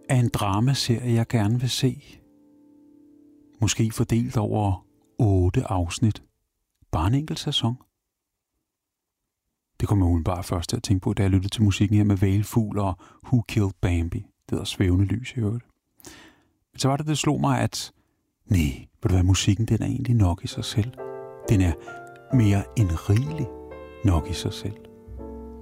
er en dramaserie, jeg gerne vil se. Måske fordelt over 8 afsnit. Bare en enkelt sæson. Det kom jeg udenbart først til at tænke på, da jeg lyttede til musikken her med Hvalfugl og Who Killed Bambi. Det hedder Svævende Lys i øvrigt. Men så var det slog mig, at nej, ved du hvad, musikken den er egentlig nok i sig selv. Den er mere end rigelig nok i sig selv.